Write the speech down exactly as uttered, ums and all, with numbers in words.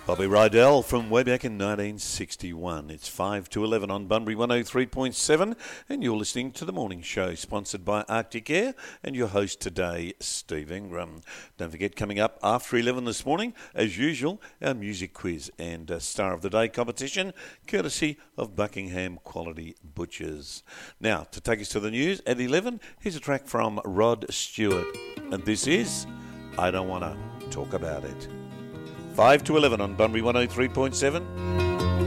Bobby Rydell from way back in nineteen sixty-one. It's five to eleven on Bunbury one oh three point seven, and you're listening to The Morning Show, sponsored by Arctic Air, and your host today, Steve Ingram. Don't forget, coming up after eleven this morning, as usual, our music quiz and uh, Star of the Day competition, courtesy of Buckingham Quality Butchers. Now, to take us to the news at eleven, here's a track from Rod Stewart, and this is I Don't Wanna Talk About It. five to eleven on Bunbury one oh three point seven.